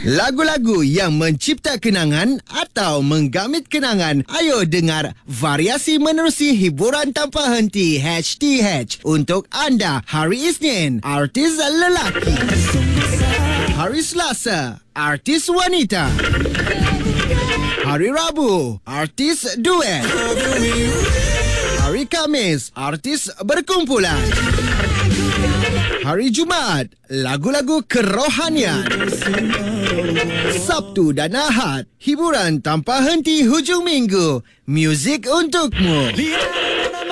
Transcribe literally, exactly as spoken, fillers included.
Lagu-lagu yang mencipta kenangan atau menggamit kenangan. Ayo dengar variasi menerusi hiburan tanpa henti H T H untuk anda. Hari Isnin, artis lelaki. Hari Selasa, artis wanita. Hari Rabu, artis duet. Hari Khamis, artis berkumpulan. Hari Jumaat, lagu-lagu kerohanian. Sabtu dan Ahad, hiburan tanpa henti hujung minggu. Muzik untukmu.